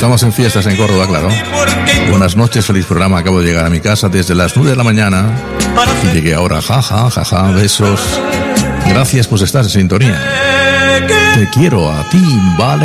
Estamos en fiestas en Córdoba, claro. Buenas noches, feliz programa. Acabo de llegar a mi casa desde las 9 de la mañana y llegué ahora. Jaja, besos. Gracias, pues estás en sintonía. Te quiero a ti, vale.